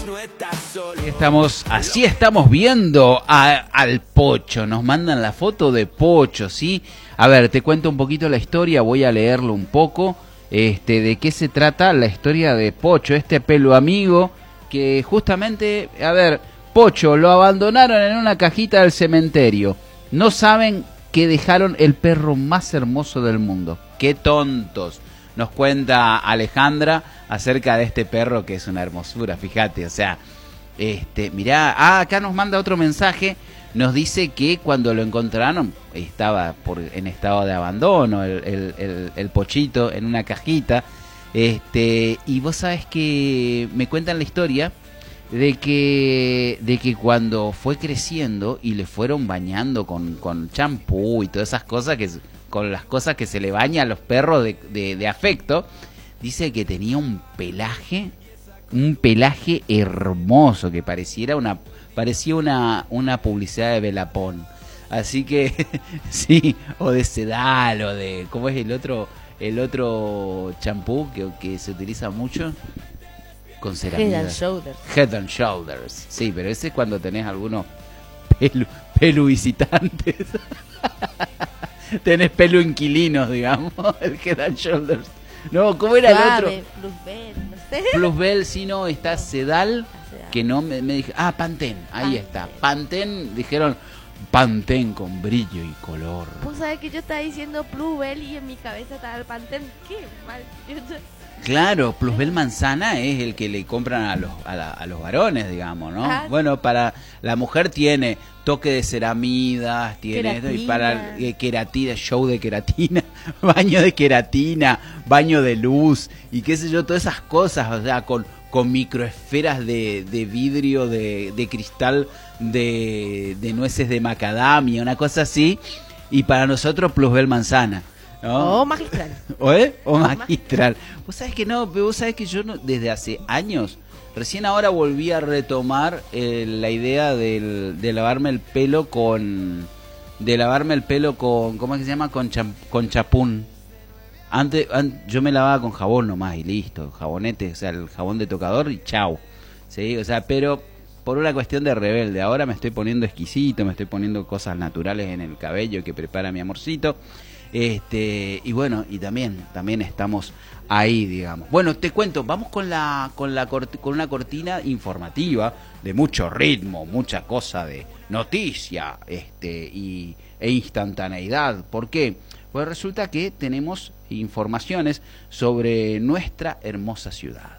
Así estamos viendo al Pocho. Nos mandan la foto de Pocho, ¿sí? A ver, te cuento un poquito la historia, voy a leerlo un poco. De qué se trata la historia de Pocho, este pelo amigo que justamente, a ver, Pocho lo abandonaron en una cajita del cementerio. No saben que dejaron el perro más hermoso del mundo. ¡Qué tontos! Nos cuenta Alejandra acerca de este perro que es una hermosura, fíjate, o sea, mirá, acá nos manda otro mensaje, nos dice que cuando lo encontraron estaba en estado de abandono, el Pochito en una cajita, y vos sabés que me cuentan la historia de que cuando fue creciendo y le fueron bañando con champú y todas esas cosas con las cosas que se le baña a los perros de afecto, dice que tenía un pelaje hermoso que parecía una publicidad de Belapón. Así que sí, o de Sedal, o de ¿cómo es el otro champú que se utiliza mucho? Con ceramida. Head and Shoulders. Sí, pero ese es cuando tenés algunos pelu visitantes. Tenés pelo inquilinos, digamos, el Head and Shoulders. No, ¿cómo era el otro? Plusbel, no sé. Plusbel, si no, está Sedal, que no me dije. Ah, Pantene, ahí está. Pantene, dijeron Pantene con brillo y color. Vos sabés que yo estaba diciendo Plusbel y en mi cabeza estaba el Pantene. Qué mal. Claro, Plusbel manzana es el que le compran a los varones, digamos, ¿no? Ah. Bueno, para la mujer tiene toque de ceramidas, tiene esto, y para queratina, show de queratina, baño de queratina, baño de luz y qué sé yo, todas esas cosas, o sea, con microesferas de vidrio, de cristal, de nueces de macadamia, una cosa así, y para nosotros Plusbel manzana. ¿No? O magistral. O magistral. Vos sabés que no, pero vos sabés que yo desde hace años, recién ahora volví a retomar la idea de lavarme el pelo con, ¿cómo es que se llama? Con chapún. Antes yo me lavaba con jabón nomás y listo, jabonete, o sea, el jabón de tocador y chau. ¿Sí? O sea, pero por una cuestión de rebelde, ahora me estoy poniendo exquisito, me estoy poniendo cosas naturales en el cabello que prepara mi amorcito. Y bueno, y también estamos ahí, digamos. Bueno, te cuento, vamos con una cortina informativa de mucho ritmo, mucha cosa de noticia, e instantaneidad. ¿Por qué? Pues resulta que tenemos informaciones sobre nuestra hermosa ciudad.